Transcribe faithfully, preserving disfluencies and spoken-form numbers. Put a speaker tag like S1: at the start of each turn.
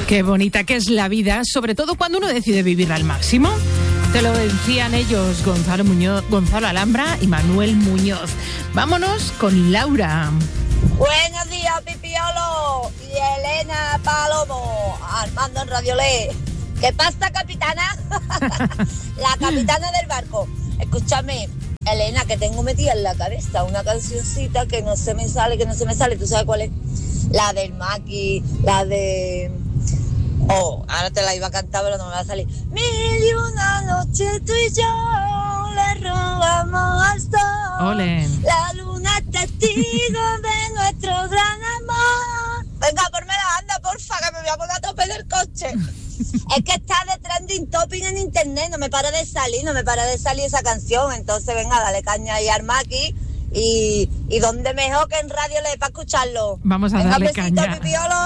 S1: Qué bonita que es la vida, sobre todo cuando uno decide vivirla al máximo. Te lo decían ellos, Gonzalo Muñoz, Gonzalo Alhambra y Manuel Muñoz. Vámonos con Laura.
S2: Buenos días, Pipiolo y Elena Palomo, Armando en Radio Le. ¿Qué pasa, capitana? La capitana del barco. Escúchame, Elena, que tengo metida en la cabeza una cancioncita que no se me sale, que no se me sale. ¿Tú sabes cuál es? La del Maki, la de... Oh, ahora te la iba a cantar, pero no me va a salir. Mil y una noche tú y yo le robamos al sol.
S1: Ole.
S2: La luna es testigo de nuestro gran amor. Venga, ponme la banda, porfa, que me voy a poner a tope del coche. Es que está de trending topic en internet, no me para de salir, no me para de salir esa canción. Entonces, venga, dale caña ahí al Maki. Y, y dónde mejor que en Radio Le para escucharlo.
S1: Vamos a
S2: venga,
S1: darle
S2: besito,
S1: caña.
S2: Pipiolo.